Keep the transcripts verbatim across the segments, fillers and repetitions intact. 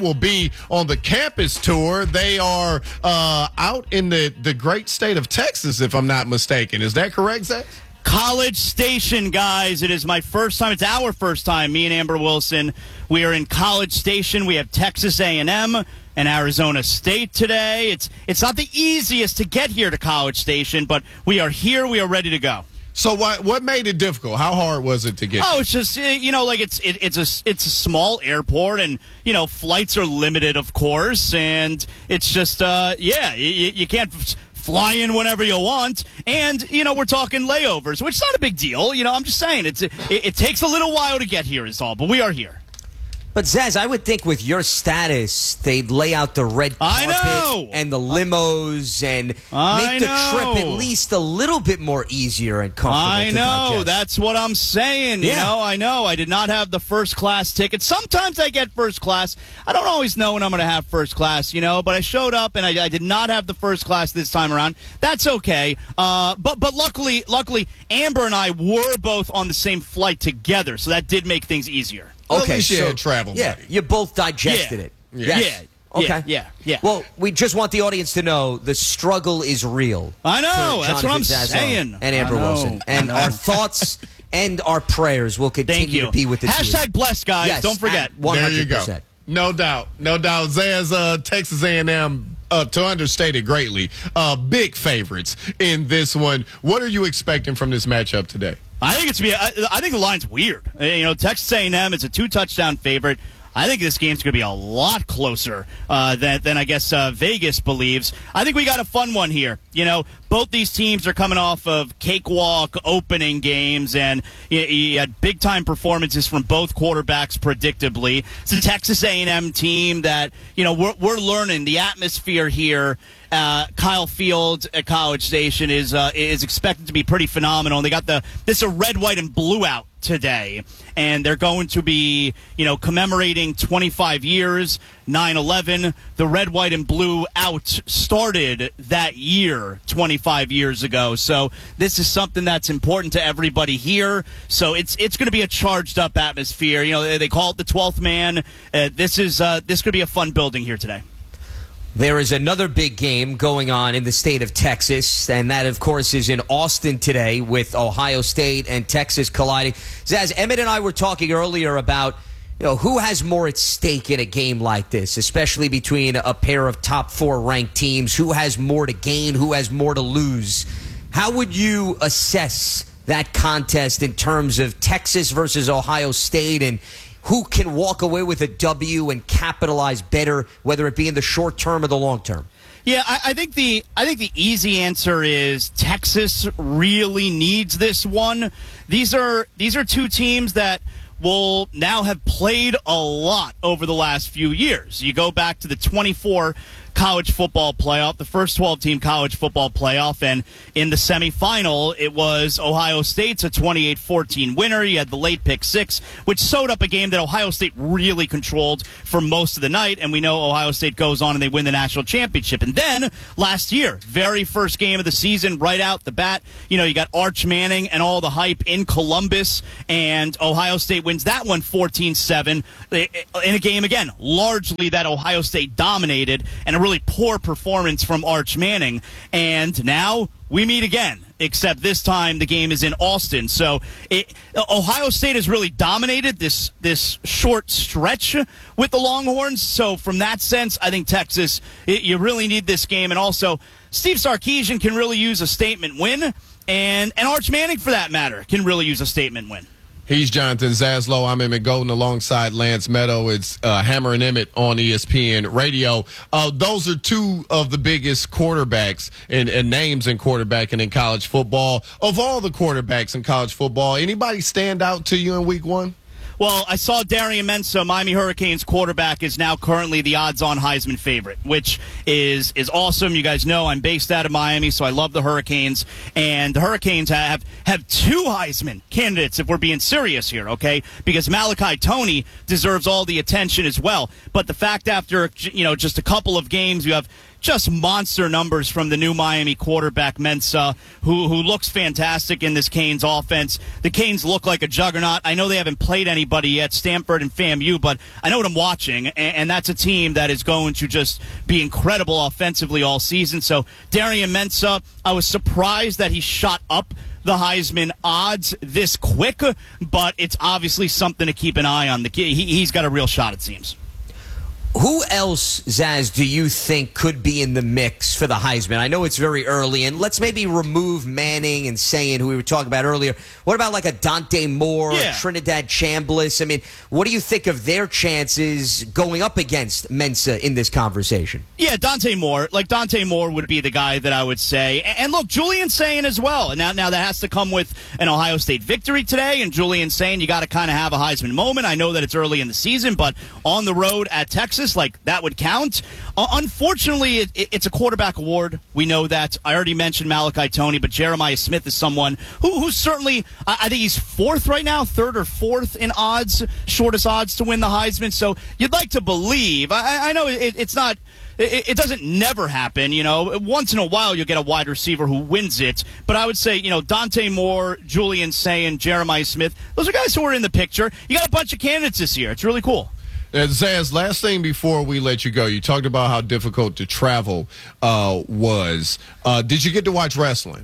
will be on the campus tour. They are uh, out in the, the great state of Texas, if I'm not mistaken. Is that correct, Zach? College Station, guys. It is my first time. It's our first time, me and Amber Wilson. We are in College Station. We have Texas A and M and Arizona State today. It's it's not the easiest to get here to College Station, but we are here. We are ready to go. So what what made it difficult? How hard was it to get? Oh, it's just, you know, like it's it, it's a it's a small airport, and you know flights are limited, of course, and it's just uh yeah you, you can't fly in whenever you want, and you know we're talking layovers, which is not a big deal. You know, I'm just saying it's it, it takes a little while to get here, is all, but we are here. But, Zaz, I would think with your status, they'd lay out the red I carpet know. and the limos and I make the know. trip at least a little bit more easier and comfortable I to know. digest. That's what I'm saying. You Yeah. know, I know. I did not have the first class ticket. Sometimes I get first class. I don't always know when I'm going to have first class, you know, but I showed up and I, I did not have the first class this time around. That's okay. Uh, but but luckily, luckily, Amber and I were both on the same flight together, so that did make things easier. Well, Okay, at least you so had travel, yeah, buddy. you both digested Yeah. it. Yeah. Yes. Yeah. Okay. Yeah. Yeah. Well, we just want the audience to know the struggle is real. I know. for That's what I'm Jonathan Zazzone saying. And Amber I know, Wilson. I And know. our thoughts and our prayers will Thank continue you. to be with the team. Hashtag blessed, guys. Yes, Don't forget. at one There hundred you go. percent. No doubt. No doubt. Zaz, uh, Texas A and M, uh, to understate it greatly, uh, big favorites in this one. What are you expecting from this matchup today? I think it's be. I, I think the line's weird. Uh, You know, Texas A and M is a two-touchdown favorite. I think this game's going to be a lot closer uh, than, than I guess uh, Vegas believes. I think we got a fun one here. You know, both these teams are coming off of cakewalk opening games, and you, you had big-time performances from both quarterbacks predictably. It's a Texas A and M team that, you know, we're, we're learning the atmosphere here. Uh, Kyle Field at College Station is uh, is expected to be pretty phenomenal. And they got the this is a red, white, and blue out today, and they're going to be you know commemorating twenty-five years, nine eleven. The red, white, and blue out started that year, twenty-five years ago. So this is something that's important to everybody here. So it's it's going to be a charged up atmosphere. You know they, they call it the twelfth man. Uh, this is uh, this could be a fun building here today. There is another big game going on in the state of Texas, and that, of course, is in Austin today with Ohio State and Texas colliding. Zaz, Emmett and I were talking earlier about you know who has more at stake in a game like this, especially between a pair of top four ranked teams. Who has more to gain? Who has more to lose? How would you assess that contest in terms of Texas versus Ohio State, and who can walk away with a W and capitalize better, whether it be in the short term or the long term? Yeah, I, I think the I think the easy answer is Texas really needs this one. These are these are two teams that will now have played a lot over the last few years. You go back to the twenty-four college football playoff, the first twelve-team college football playoff, and in the semifinal, it was Ohio State's a twenty-eight fourteen winner. You had the late pick six, which sewed up a game that Ohio State really controlled for most of the night, and we know Ohio State goes on and they win the national championship. And then, last year, very first game of the season, right out the bat, you know, you got Arch Manning and all the hype in Columbus, and Ohio State wins that one fourteen seven in a game, again, largely that Ohio State dominated, and a really poor performance from Arch Manning. And now we meet again, except this time the game is in Austin. So it, Ohio State has really dominated this this short stretch with the Longhorns. So from that sense, I think Texas, it, you really need this game. And also, Steve Sarkisian can really use a statement win, and, and Arch Manning, for that matter, can really use a statement win. He's Jonathan Zaslow. I'm Emmett Golden alongside Lance Meadow. It's uh, Hammer and Emmett on E S P N Radio. Uh, those are two of the biggest quarterbacks and, and names in quarterbacking in college football. Of all the quarterbacks in college football, anybody stand out to you in week one? Well, I saw Darian Mensa, Miami Hurricanes quarterback, is now currently the odds-on Heisman favorite, which is is awesome. You guys know I'm based out of Miami, so I love the Hurricanes. And the Hurricanes have, have two Heisman candidates, if we're being serious here, okay? Because Malachi Toney deserves all the attention as well. But the fact after, you know, just a couple of games, you have just monster numbers from the new Miami quarterback, Mensah, who who looks fantastic in this Canes offense. The Canes look like a juggernaut. I know they haven't played anybody yet, Stanford and FAMU, but I know what I'm watching, and, and that's a team that is going to just be incredible offensively all season. So Darian Mensah, I was surprised that he shot up the Heisman odds this quick, but it's obviously something to keep an eye on. The kid, he, he's got a real shot, it seems. Who else, Zaz, do you think could be in the mix for the Heisman? I know it's very early, and let's maybe remove Manning and Sayin, who we were talking about earlier. What about like a Dante Moore, yeah. Trinidad Chambliss? I mean, what do you think of their chances going up against Mensah in this conversation? Yeah, Dante Moore. Like, Dante Moore would be the guy that I would say. And look, Julian Sayin as well. And now, now that has to come with an Ohio State victory today, and Julian Sayin, you got to kind of have a Heisman moment. I know that it's early in the season, but on the road at Texas, like that would count. Uh, unfortunately, it, it, it's a quarterback award. We know that. I already mentioned Malachi Toney, but Jeremiah Smith is someone who, who's certainly, I, I think he's fourth right now, third or fourth in odds, shortest odds to win the Heisman. So you'd like to believe. I, I know it, it's not. It, it doesn't never happen, you know. Once in a while, you'll get a wide receiver who wins it. But I would say, you know, Dante Moore, Julian Sayin, Jeremiah Smith, those are guys who are in the picture. You got a bunch of candidates this year. It's really cool. Uh, Zaz, last thing before we let you go, you talked about how difficult to travel uh, was. Uh, did you get to watch wrestling?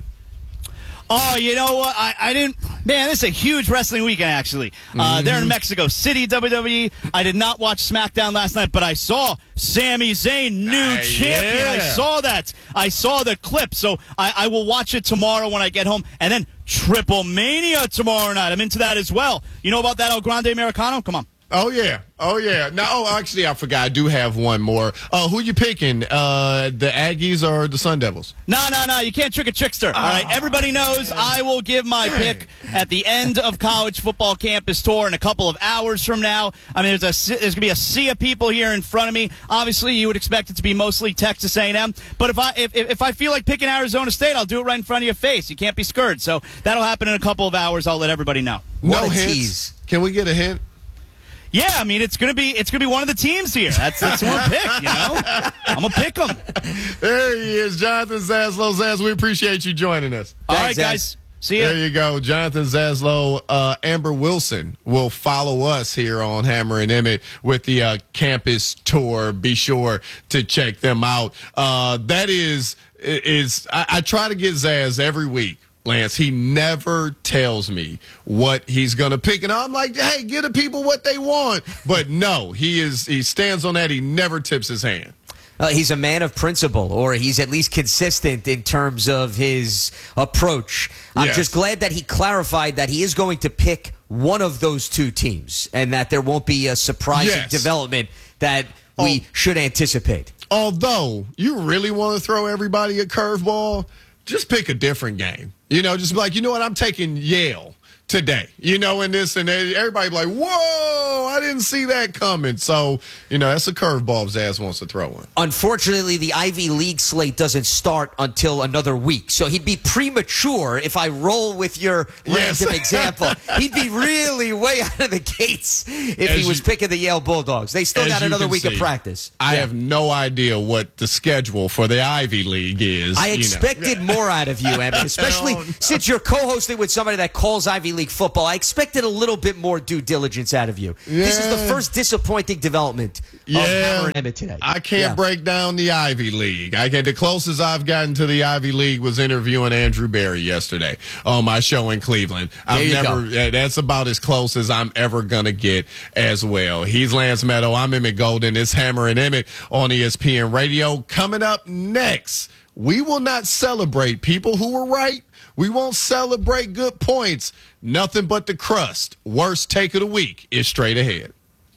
Oh, you know what? I, I didn't. Man, this is a huge wrestling weekend, actually. Uh, mm-hmm. They're in Mexico City, W W E. I did not watch SmackDown last night, but I saw Sami Zayn, new uh, champion. Yeah. I saw that. I saw the clip. So I, I will watch it tomorrow when I get home. And then Triple Mania tomorrow night. I'm into that as well. You know about that El Grande Americano? Come on. Oh, yeah. Oh, yeah. No, oh, actually, I forgot. I do have one more. Uh, who you picking? Uh, the Aggies or the Sun Devils? No, no, no. You can't trick a trickster. Oh, all right. Everybody knows man. I will give my pick at the end of College Football Campus Tour in a couple of hours from now. I mean, there's, a, there's going to be a sea of people here in front of me. Obviously, you would expect it to be mostly Texas A and M. But if I if, if I feel like picking Arizona State, I'll do it right in front of your face. You can't be scared. So that'll happen in a couple of hours. I'll let everybody know. No what a hints. Tease. Can we get a hint? Yeah, I mean it's gonna be it's gonna be one of the teams here. That's that's who I'm pick. You know, I'm gonna pick them. There he is, Jonathan Zaslow. Zaz, we appreciate you joining us. All Thanks, right, Zaz. guys. See ya. There you go, Jonathan Zaslow. Uh, Amber Wilson will follow us here on Hammer and Emmett with the uh, campus tour. Be sure to check them out. Uh, that is is I, I try to get Zaz every week. Lance, he never tells me what he's going to pick. And I'm like, hey, give the people what they want. But no, he is he stands on that. He never tips his hand. Uh, he's a man of principle, or he's at least consistent in terms of his approach. I'm yes. just glad that he clarified that he is going to pick one of those two teams and that there won't be a surprising yes. development that we oh. should anticipate. Although, you really want to throw everybody a curveball, just pick a different game. You know, just be like, you know what, I'm taking Yale today. You know, in this, and everybody be like, whoa, I didn't see that coming. So, you know, that's a curveball Zaz wants to throw in. Unfortunately, the Ivy League slate doesn't start until another week. So he'd be premature if I roll with your yes. random example. He'd be really way out of the gates if As he was you, picking the Yale Bulldogs. They still got another week see, of practice. I yeah. have no idea what the schedule for the Ivy League is. I you expected know. more out of you, Emmett, especially oh, no. since you're co-hosting with somebody that calls Ivy League football. I expected a little bit more due diligence out of you. Yeah. This is the first disappointing development yeah. of Hammer and Emmett today. I can't yeah. break down the Ivy League. I can, the closest I've gotten to the Ivy League was interviewing Andrew Berry yesterday on my show in Cleveland. There I've you never. go. That's about as close as I'm ever gonna get as well. He's Lance Meadow. I'm Emmett Golden. It's Hammer and Emmett on E S P N Radio. Coming up next, we will not celebrate people who were right. We won't celebrate good points. Nothing but the crust. Worst take of the week is straight ahead.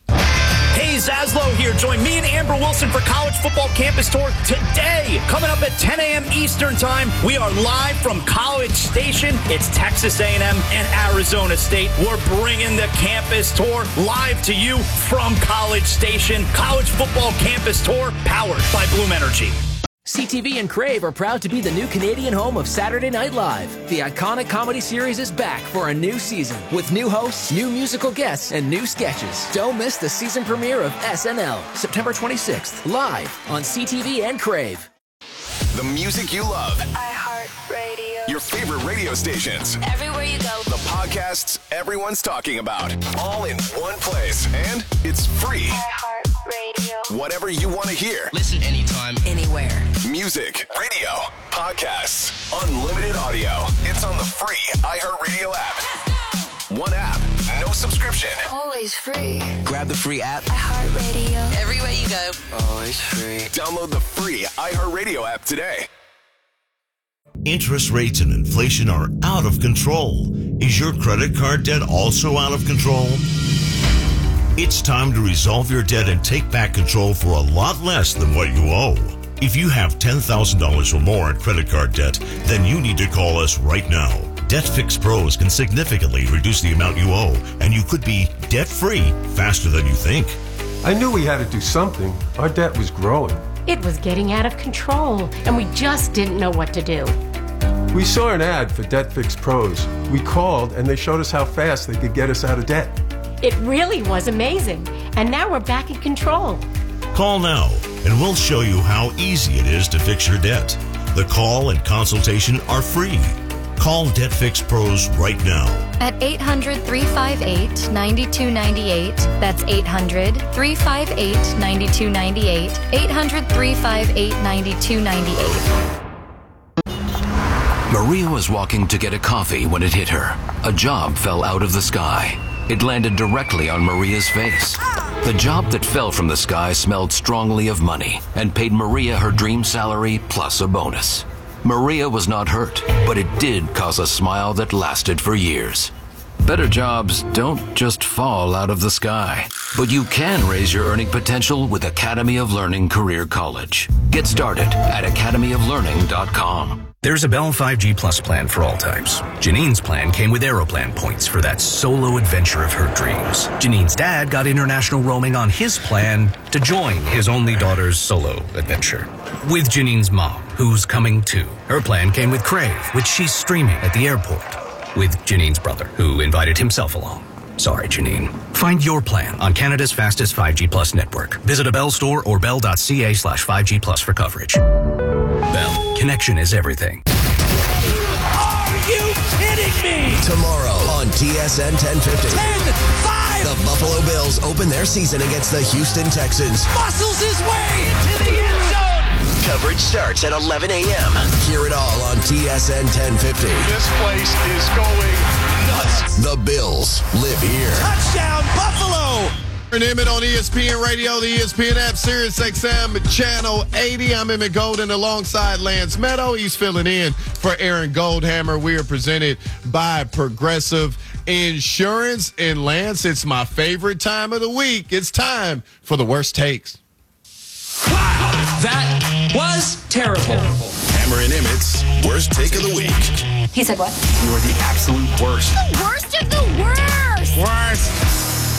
Hey, Zaslow here. Join me and Amber Wilson for College Football Campus Tour today. Coming up at ten a.m. Eastern Time, we are live from College Station. It's Texas A and M and Arizona State. We're bringing the Campus Tour live to you from College Station. College Football Campus Tour, powered by Bloom Energy. C T V and Crave are proud to be the new Canadian home of Saturday Night Live. The iconic comedy series is back for a new season with new hosts, new musical guests, and new sketches. Don't miss the season premiere of S N L, September twenty-sixth, live on C T V and Crave. The music you love. iHeartRadio. Your favorite radio stations. Everywhere you go. The podcasts everyone's talking about. All in one place. And it's free. iHeartRadio. Whatever you want to hear. Listen anytime, anywhere. Music, radio, podcasts, unlimited audio. It's on the free iHeartRadio app. One app, no subscription. Always free. grab the free app. iHeartRadio. Everywhere you go. Always free. Download the free iHeartRadio app today. Interest rates and inflation are out of control. Is your credit card debt also out of control? It's time to resolve your debt and take back control for a lot less than what you owe. If you have ten thousand dollars or more in credit card debt, then you need to call us right now. Debt Fix Pros can significantly reduce the amount you owe, and you could be debt-free faster than you think. I knew we had to do something. Our debt was growing. It was getting out of control, and we just didn't know what to do. We saw an ad for Debt Fix Pros. We called, and they showed us how fast they could get us out of debt. It really was amazing, and now we're back in control. Call now, and we'll show you how easy it is to fix your debt. The call and consultation are free. Call Debt Fix Pros right now. At eight hundred, three five eight, nine two nine eight. That's eight hundred, three five eight, nine two nine eight. eight hundred, three five eight, nine two nine eight. Maria was walking to get a coffee when it hit her. A job fell out of the sky. It landed directly on Maria's face. The job that fell from the sky smelled strongly of money and paid Maria her dream salary plus a bonus. Maria was not hurt, but it did cause a smile that lasted for years. Better jobs don't just fall out of the sky, but you can raise your earning potential with Academy of Learning Career College. Get started at academy of learning dot com. There's a Bell five G Plus plan for all types. Janine's plan came with Aeroplan points for that solo adventure of her dreams. Janine's dad got international roaming on his plan to join his only daughter's solo adventure. With Janine's mom, who's coming too. Her plan came with Crave, which she's streaming at the airport. With Janine's brother, who invited himself along. Sorry, Janine. Find your plan on Canada's fastest five G Plus network. Visit a Bell store or bell.ca slash 5G Plus for coverage. Bell, connection is everything. Are you kidding me? Tomorrow on T S N ten fifty. ten five. The Buffalo Bills open their season against the Houston Texans. Muscles his way into the end zone. Coverage starts at eleven a.m. Hear it all on T S N ten fifty. This place is going nuts. The Bills live here. Touchdown, Buffalo! Aaron Emmett on E S P N Radio, the E S P N app, Sirius X M, Channel eighty. I'm Emmett Golden alongside Lance Meadow. He's filling in for Aaron Goldhammer. We are presented by Progressive Insurance. And Lance, it's my favorite time of the week. It's time for the worst takes. Wow, that was terrible. Hammer and Emmett's worst take of the week. He said what? You are the absolute worst. The worst of the worst. Worst.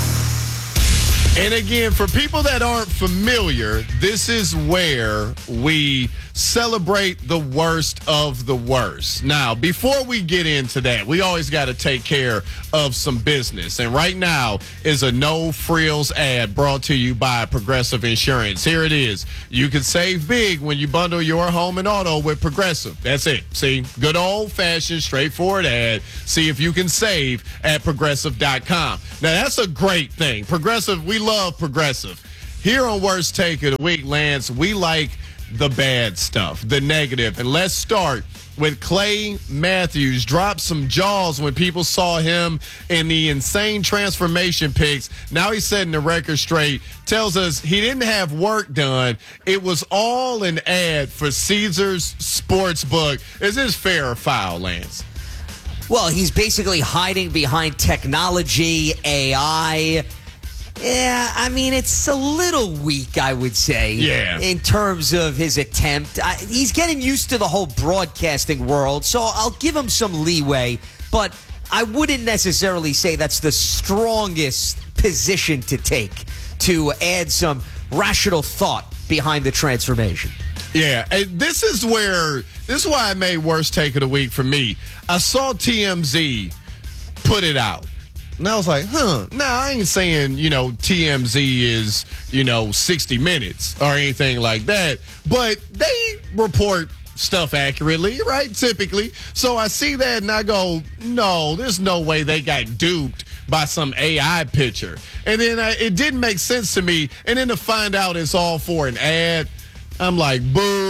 And again, for people that aren't familiar, this is where we celebrate the worst of the worst. Now, before we get into that, we always got to take care of some business. And right now is a no frills ad brought to you by Progressive Insurance. Here it is. You can save big when you bundle your home and auto with Progressive. That's it. See, good old-fashioned, straightforward ad. See if you can save at progressive dot com. Now, that's a great thing. Progressive, we love Progressive. Here on Worst Take of the Week, Lance, we like the bad stuff, the negative. And let's start with Clay Matthews. Dropped some jaws when people saw him in the insane transformation pics. Now he's setting the record straight. Tells us he didn't have work done. It was all an ad for Caesars Sportsbook. Is this fair or foul, Lance? Well, he's basically hiding behind technology, A I. Yeah, I mean, it's a little weak, I would say, yeah. in terms of his attempt. I, he's getting used to the whole broadcasting world, so I'll give him some leeway, but I wouldn't necessarily say that's the strongest position to take to add some rational thought behind the transformation. Yeah, and this is where this is why I made worst take of the week for me. I saw T M Z put it out. And I was like, huh, nah, I ain't saying, you know, T M Z is, you know, sixty minutes or anything like that. But they report stuff accurately, right? Typically. So I see that and I go, no, there's no way they got duped by some A I picture. And then I, it didn't make sense to me. And then to find out it's all for an ad, I'm like,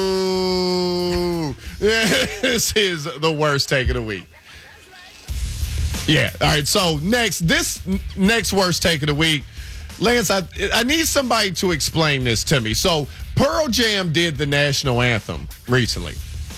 boo. This is the worst take of the week. Yeah. All right. So next, this next worst take of the week, Lance, I, I need somebody to explain this to me. So Pearl Jam did the national anthem recently.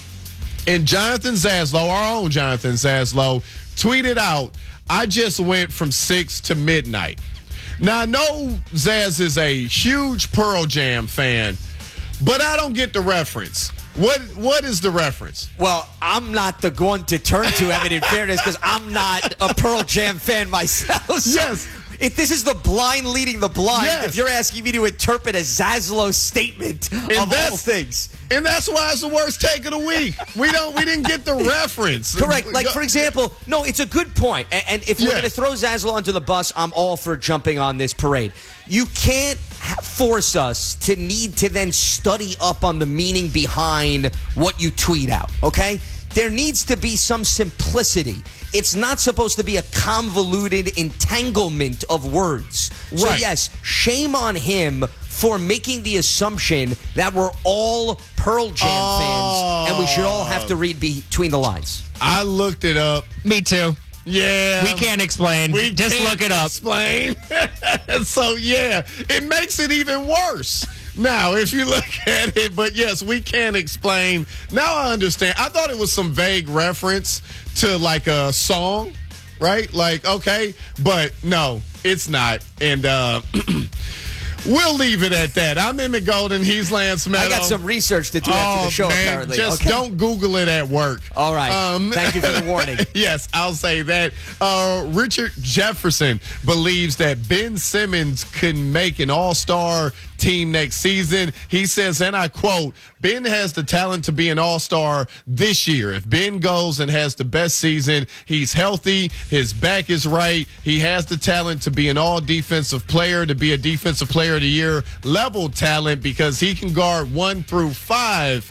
And Jonathan Zaslow, our own Jonathan Zaslow, tweeted out, I just went from six to midnight. Now, I know Zaz is a huge Pearl Jam fan, but I don't get the reference. What What is the reference? Well, I'm not the one to turn to, Evan, in fairness, because I'm not a Pearl Jam fan myself. So yes. If this is the blind leading the blind, yes. if you're asking me to interpret a Zaslow statement and of all things. And that's why it's the worst take of the week. We don't. We didn't get the reference. Correct. Like, for example, no, it's a good point. And, and if we're yes. going to throw Zaslow under the bus, I'm all for jumping on this parade. You can't ha- force us to need to then study up on the meaning behind what you tweet out, okay? There needs to be some simplicity. It's not supposed to be a convoluted entanglement of words. So, right. yes, shame on him for making the assumption that we're all Pearl Jam oh. fans and we should all have to read between the lines. I looked it up. Me too. Yeah. We can't explain. We just can't look it up. Explain. So, yeah, it makes it even worse. Now, if you look at it, but yes, we can't explain. Now I understand. I thought it was some vague reference to like a song, right? Like, okay, but no, it's not. And uh, we'll leave it at that. I'm Emmett Golden. He's Lance Meadow. I got some research to do oh, after the show, man, apparently. Just okay. don't Google it at work. All right. Um, Thank you for the warning. Yes, I'll say that. Uh, Richard Jefferson believes that Ben Simmons could make an all-star team next season. He says, and I quote, Ben has the talent to be an all-star this year. If Ben goes and has the best season, he's healthy, his back is right, he has the talent to be an all-defensive player, to be a defensive player of the year level talent because he can guard one through five.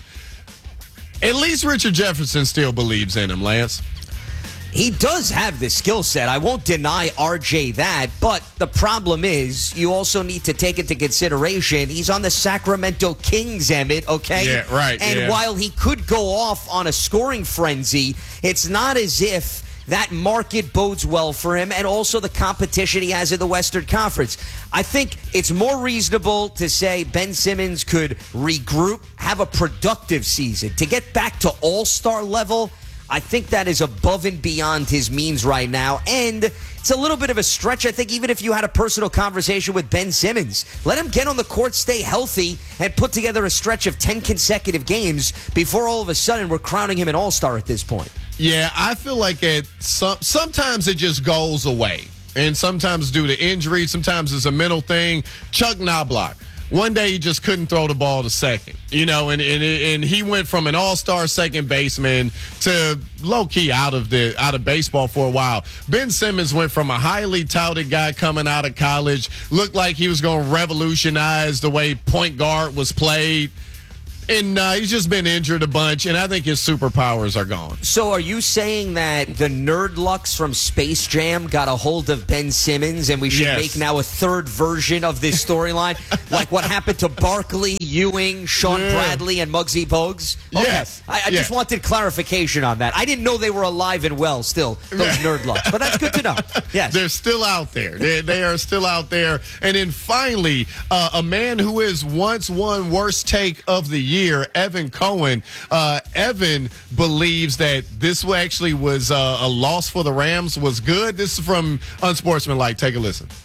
At least Richard Jefferson still believes in him, Lance. He does have the skill set. I won't deny R J that, but the problem is you also need to take into consideration he's on the Sacramento Kings, Emmett, okay? Yeah, right. And yeah. while he could go off on a scoring frenzy, it's not as if that market bodes well for him, and also the competition he has in the Western Conference. I think it's more reasonable to say Ben Simmons could regroup, have a productive season. To get back to all-star level, I think that is above and beyond his means right now, and it's a little bit of a stretch, I think, even if you had a personal conversation with Ben Simmons. Let him get on the court, stay healthy, and put together a stretch of ten consecutive games before all of a sudden we're crowning him an all-star at this point. Yeah, I feel like it. Some, sometimes it just goes away, and sometimes due to injury, sometimes it's a mental thing. Chuck Knobloch. One day he just couldn't throw the ball to second, you know, and and, and he went from an all-star second baseman to low-key out of the out of baseball for a while. Ben Simmons went from a highly touted guy coming out of college, looked like he was going to revolutionize the way point guard was played. And uh, he's just been injured a bunch, and I think his superpowers are gone. So are you saying that the Nerd Lux from Space Jam got a hold of Ben Simmons, and we should yes. make now a third version of this storyline? Like what happened to Barkley, Ewing, Sean yeah. Bradley, and Muggsy Bogues? Okay. Yes. I, I yeah. just wanted clarification on that. I didn't know they were alive and well still, those Nerd Lux. But that's good to know. Yes. They're still out there. They, they are still out there. And then finally, uh, a man who is once won worst take of the year, Evan Cohen. Uh, Evan believes that this actually was uh, a loss for the Rams was good. This is from Unsportsmanlike. Take a listen.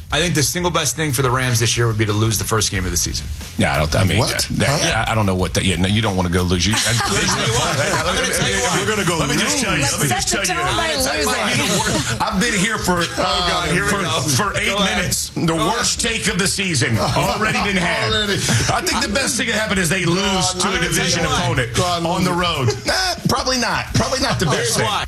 I think the single best thing for the Rams this year would be to lose the first game of the season. Yeah, I don't. I mean, what? That, that, yeah, I don't know what that. Yeah, no, you don't want to go lose. You, I, We're going to go. Let me just tell you. Let me just tell you. I've been here for oh God, here for, for eight minutes. The worst take of the season already been had. I think the best thing that happened is they lose to a division opponent on the road. Nah, probably not. Probably not the best thing.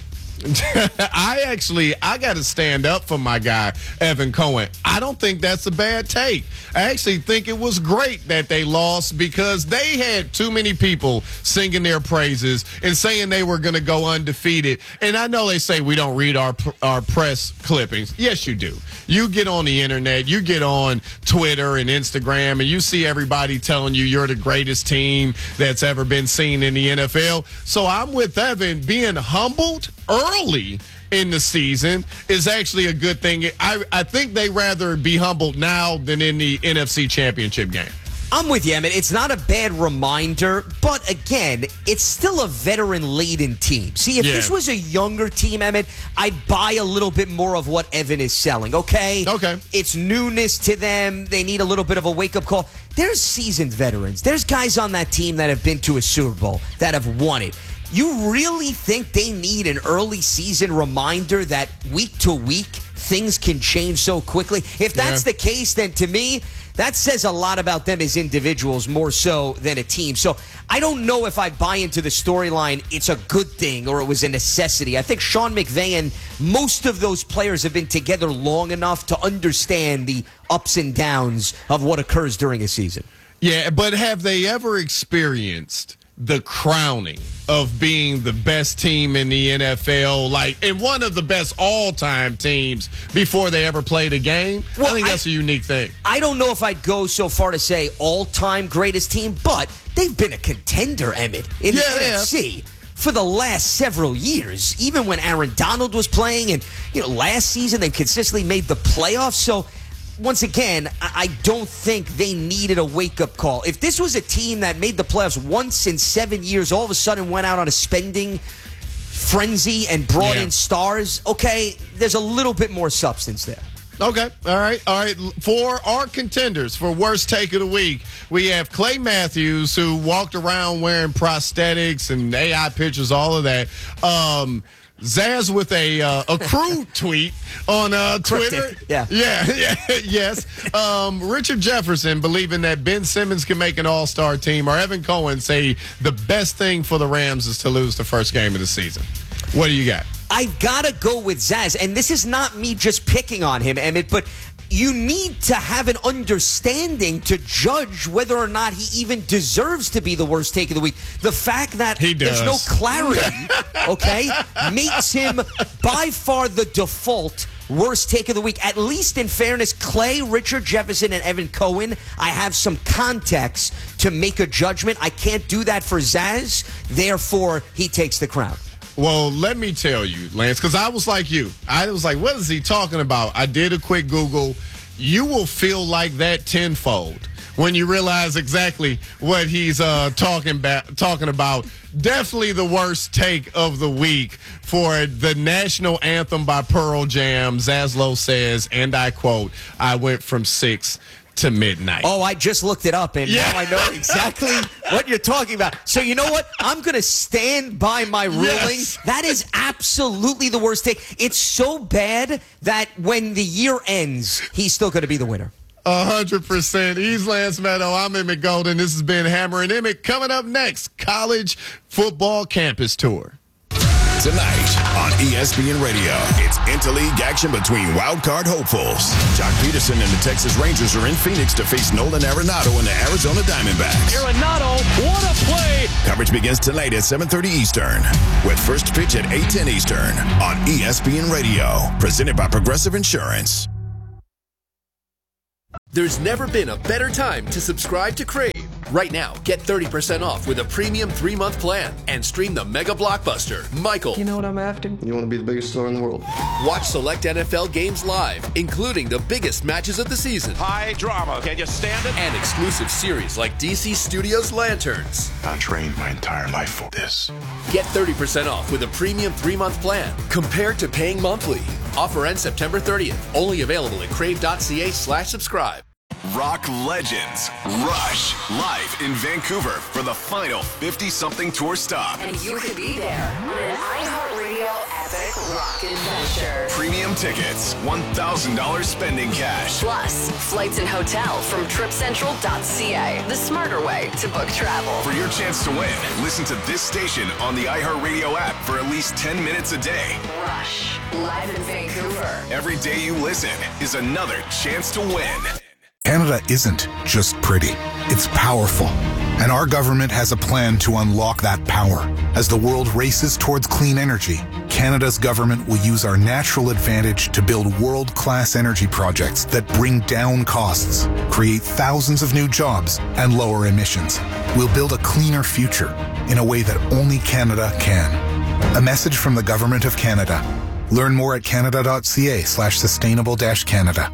I actually, I got to stand up for my guy, Evan Cohen. I don't think that's a bad take. I actually think it was great that they lost because they had too many people singing their praises and saying they were going to go undefeated. And I know they say we don't read our our press clippings. Yes, you do. You get on the internet, you get on Twitter and Instagram, and you see everybody telling you you're the greatest team that's ever been seen in the N F L. So I'm with Evan. Being humbled early in the season is actually a good thing. I, I think they rather be humbled now than in the N F C Championship game. I'm with you, Emmett. It's not a bad reminder, but again, it's still a veteran-laden team. See, if Yeah. this was a younger team, Emmett, I'd buy a little bit more of what Evan is selling, okay? Okay. It's newness to them. They need a little bit of a wake-up call. There's seasoned veterans. There's guys on that team that have been to a Super Bowl, that have won it. You really think they need an early season reminder that week to week things can change so quickly? If that's Yeah. the case, then to me, that says a lot about them as individuals more so than a team. So I don't know if I buy into the storyline it's a good thing or it was a necessity. I think Sean McVay and most of those players have been together long enough to understand the ups and downs of what occurs during a season. Yeah, but have they ever experienced the crowning of being the best team in the N F L, like, and one of the best all-time teams before they ever played a game? Well, I think I- that's a unique thing. I don't know if I'd go so far to say all-time greatest team, but they've been a contender, Emmett, in Yeah, the they N F C for the last several years. Even when Aaron Donald was playing, and you know, last season they consistently made the playoffs. So once again, I I don't think they needed a wake-up call. If this was a team that made the playoffs once in seven years, all of a sudden went out on a spending frenzy and brought Yeah. in stars, okay, there's a little bit more substance there. Okay. All right. All right. For our contenders for worst take of the week, we have Clay Matthews, who walked around wearing prosthetics and A I pictures, all of that. Um, Zaz with a uh, a crude tweet on uh, Twitter. Yeah. Yeah. Yeah. Yes. Um, Richard Jefferson believing that Ben Simmons can make an all-star team, or Evan Cohen say the best thing for the Rams is to lose the first game of the season. What do you got? I've got to go with Zaz, and this is not me just picking on him, Emmett, but you need to have an understanding to judge whether or not he even deserves to be the worst take of the week. The fact that He there's no does. clarity, okay, makes him by far the default worst take of the week. At least in fairness, Clay, Richard Jefferson, and Evan Cohen, I have some context to make a judgment. I can't do that for Zaz, therefore he takes the crown. Well, let me tell you, Lance, because I was like you. I was like, what is he talking about? I did a quick Google. You will feel like that tenfold when you realize exactly what he's uh, talking about. Talking about definitely the worst take of the week for the national anthem by Pearl Jam. Zaslow says, and I quote, "I went from six to midnight." Oh, I just looked it up, and Yeah. now I know exactly what you're talking about. So you know what? I'm going to stand by my ruling. Yes. That is absolutely the worst take. It's so bad that when the year ends, he's still going to be the winner. A hundred percent. He's Lance Meadow. I'm Emmett Golden. This has been Hammer and Emmett. Coming up next, college football campus tour. Tonight on E S P N Radio, it's interleague action between wildcard hopefuls. Jock Peterson and the Texas Rangers are in Phoenix to face Nolan Arenado and the Arizona Diamondbacks. Arenado, what a play! Coverage begins tonight at seven thirty Eastern, with first pitch at eight ten Eastern on E S P N Radio, presented by Progressive Insurance. There's never been a better time to subscribe to Crave. Right now, get thirty percent off with a premium three-month plan and stream the mega blockbuster, Michael. You know what I'm after? You want to be the biggest star in the world. Watch select N F L games live, including the biggest matches of the season. High drama. Can you stand it? And exclusive series like D C Studios Lanterns. I trained my entire life for this. Get thirty percent off with a premium three-month plan compared to paying monthly. Offer ends September thirtieth. Only available at crave.ca slash subscribe. Rock legends Rush live in Vancouver for the final fifty-something tour stop. And you could be there on an iHeartRadio epic rock adventure. Premium tickets, one thousand dollars spending cash. Plus, flights and hotel from trip central dot c a, the smarter way to book travel. For your chance to win, listen to this station on the iHeartRadio app for at least ten minutes a day. Rush, live in Vancouver. Every day you listen is another chance to win. Canada isn't just pretty, it's powerful. And our government has a plan to unlock that power. As the world races towards clean energy, Canada's government will use our natural advantage to build world-class energy projects that bring down costs, create thousands of new jobs, and lower emissions. We'll build a cleaner future in a way that only Canada can. A message from the Government of Canada. Learn more at canada.ca slash sustainable dash Canada.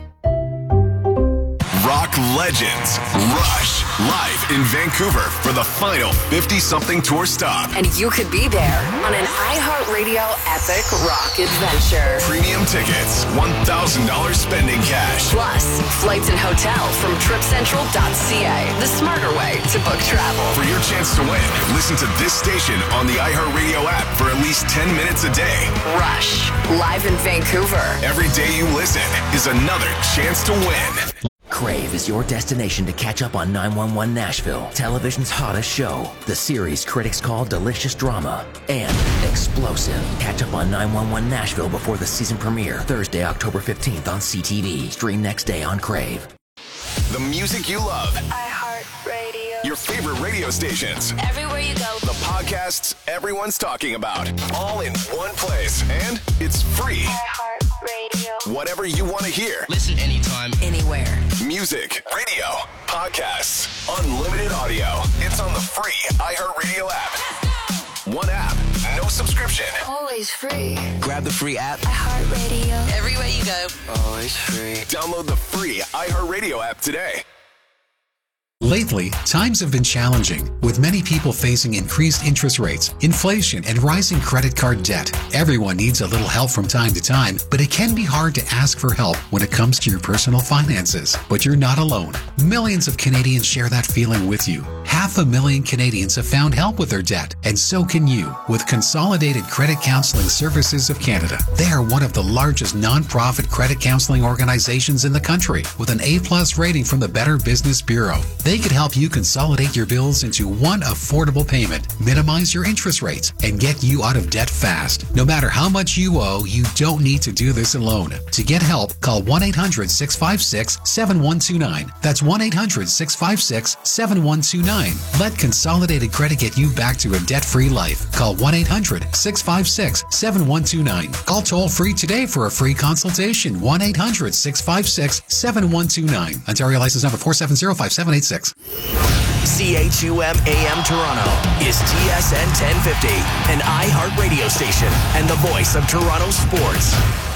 Rock legends Rush live in Vancouver for the final fifty-something tour stop. And you could be there on an iHeartRadio epic rock adventure. Premium tickets, one thousand dollars spending cash. Plus, flights and hotel from trip central dot c a, the smarter way to book travel. For your chance to win, listen to this station on the iHeartRadio app for at least ten minutes a day. Rush, live in Vancouver. Every day you listen is another chance to win. Crave is your destination to catch up on nine one one Nashville, television's hottest show. The series critics call delicious drama and explosive. Catch up on nine one one Nashville before the season premiere, Thursday, October fifteenth on C T V. Stream next day on Crave. The music you love. iHeartRadio. Your favorite radio stations. Everywhere you go. The podcasts everyone's talking about. All in one place. And it's free. iHeartRadio. Whatever you want to hear. Listen anytime, anywhere. Music, radio, podcasts, unlimited audio. It's on the free iHeartRadio app. One app, no subscription. Always free. grab the free app. iHeartRadio. Everywhere you go. Always free. Download the free iHeartRadio app today. Lately, times have been challenging, with many people facing increased interest rates, inflation, and rising credit card debt. Everyone needs a little help from time to time, but it can be hard to ask for help when it comes to your personal finances. But you're not alone. Millions of Canadians share that feeling with you. Half a million Canadians have found help with their debt, and so can you with Consolidated Credit Counseling Services of Canada. They are one of the largest non-profit credit counseling organizations in the country, with an A-plus rating from the Better Business Bureau. They could help you consolidate your bills into one affordable payment, minimize your interest rates, and get you out of debt fast. No matter how much you owe, you don't need to do this alone. To get help, call one eight hundred six five six seven one two nine. That's one eight hundred six five six seven one two nine. Let Consolidated Credit get you back to a debt-free life. Call one eight hundred six five six seven one two nine. Call toll-free today for a free consultation. one eight hundred six five six seven one two nine. Ontario license number four seven zero five seven eight six. C H U M A M Toronto is T S N ten fifty, an iHeart radio station and the voice of Toronto sports.